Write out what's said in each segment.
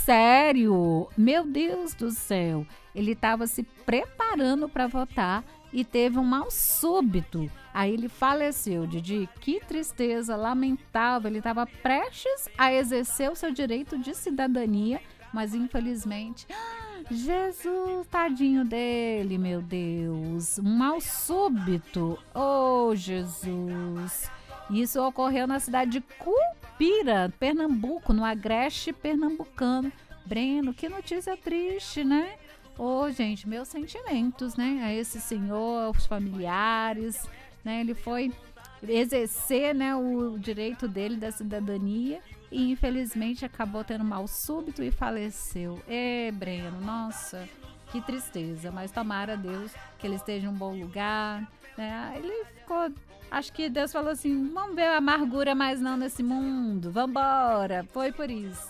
sério, meu Deus do céu. Ele estava se preparando para votar e teve um mal súbito. Aí ele faleceu, Didi. Que tristeza, lamentável. Ele estava prestes a exercer o seu direito de cidadania, mas infelizmente... Jesus, tadinho dele, meu Deus. Um mal súbito. Oh, Jesus. Isso ocorreu na cidade de Curupira, Pernambuco, no Agreste pernambucano. Breno, que notícia triste, né? Oh, gente, meus sentimentos, né? A esse senhor, aos familiares, né? Ele foi exercer, né, o direito dele da cidadania e infelizmente acabou tendo mal súbito e faleceu. Breno, nossa, que tristeza, mas tomara a Deus que ele esteja em um bom lugar, né? Ele ficou, acho que Deus falou assim, vamos ver a amargura mais não nesse mundo, vambora, foi por isso.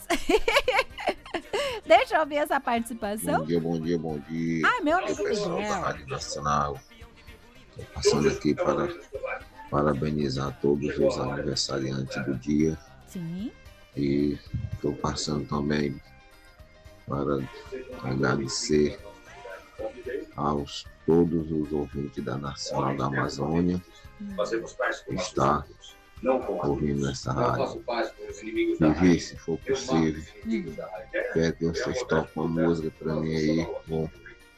Deixa eu ouvir essa participação. Bom dia. Ai, meu amigo pessoal Miguel. da Rádio Nacional. Estou passando aqui para parabenizar todos os aniversariantes do dia. Sim. E estou passando também para agradecer aos todos os ouvintes da Nacional da Amazônia que está ouvindo essa rádio. E se for possível, quero que vocês toquem uma música para mim aí com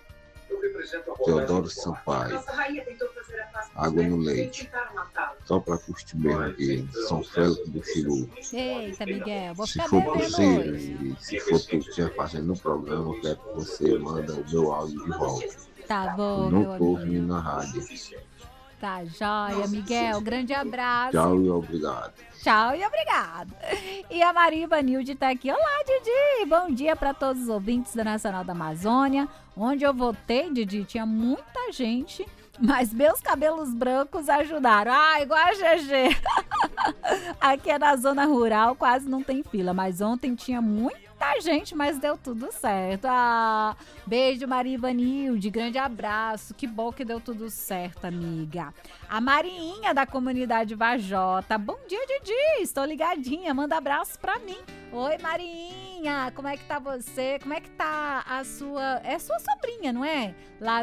Teodoro Sampaio, Água no Leite, só para curtir mesmo aqui, São Félix do Chilu. Eita, Miguel, vou Se ficar for bem possível, hoje. e se for tu que estiver fazendo no programa, eu quero que você manda o meu áudio de volta. Tá bom, Eu meu não estou ouvindo amigo. na rádio. Tá joia, Miguel. Grande abraço. Tchau e obrigado. Tchau e obrigado. E a Maria Ivanilde tá aqui. Olá, Didi. Bom dia para todos os ouvintes da Nacional da Amazônia. Onde eu votei, Didi, tinha muita gente, mas meus cabelos brancos ajudaram. Ah, igual a GG. Aqui é na zona rural, quase não tem fila, mas ontem tinha muita gente, mas deu tudo certo. Ah, beijo, Maria Ivanilde, grande abraço. Que bom que deu tudo certo, amiga. A Marinha da comunidade Vajota. Bom dia, Didi. Estou ligadinha. Manda abraço pra mim. Oi, Marinha. Como é que tá você? Como é que tá a sua... É sua sobrinha, não é? Lá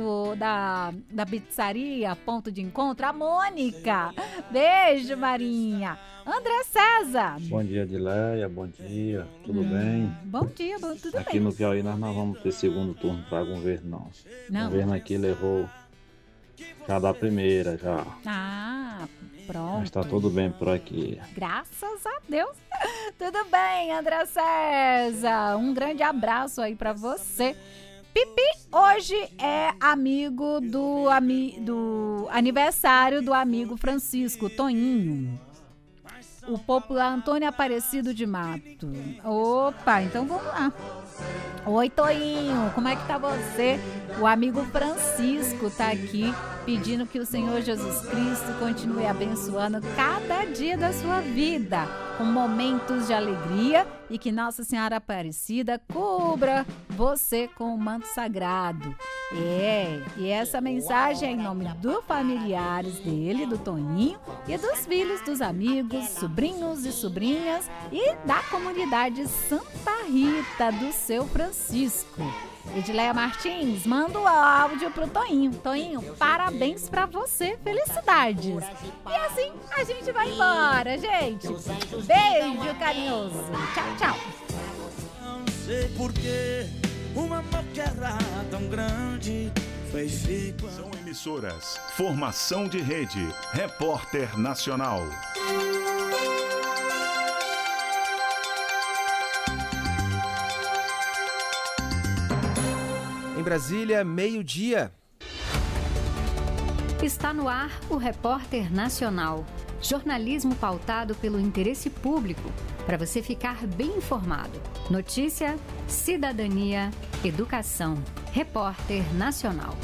da pizzaria, ponto de encontro. A Mônica. Beijo, Marinha. André César. Bom dia, Adileia. Bom dia. Tudo bem? Bom dia, tudo Aqui bem. no Piauí nós não vamos ter segundo turno para governo, não. Não. O governo aqui levou já da primeira, já. Ah, pronto. Mas tá tudo bem por aqui. Graças a Deus. Tudo bem, André César. Um grande abraço aí pra você. Pipi hoje é amigo do aniversário do amigo Francisco Toninho. O popular Antônio Aparecido de Mato. Opa, então vamos lá. Oi, Toinho, como é que tá você? O amigo Francisco tá aqui pedindo que o Senhor Jesus Cristo continue abençoando cada dia da sua vida, com momentos de alegria, e que Nossa Senhora Aparecida cubra você com o manto sagrado. E essa mensagem é em nome dos familiares dele, do Toninho, e dos filhos, dos amigos, sobrinhos e sobrinhas, e da comunidade Santa Rita, do seu Francisco. Edileia Martins, manda o áudio pro Toinho. Toinho, parabéns pra você, felicidades. E assim a gente vai embora, gente. Beijo carinhoso. Tchau, tchau. Não sei porquê, um amor que era tão grande foi feito. São emissoras. Formação de rede. Repórter Nacional. Em Brasília, meio-dia. Está no ar o Repórter Nacional. Jornalismo pautado pelo interesse público, para você ficar bem informado. Notícia, cidadania, educação. Repórter Nacional.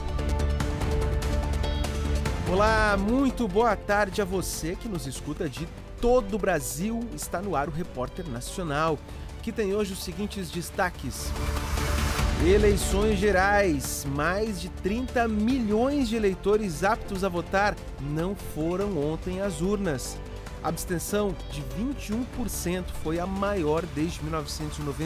Olá, muito boa tarde a você que nos escuta de todo o Brasil. Está no ar o Repórter Nacional, que tem hoje os seguintes destaques. Eleições gerais. Mais de 30 milhões de eleitores aptos a votar não foram ontem às urnas. A abstenção de 21% foi a maior desde 1990.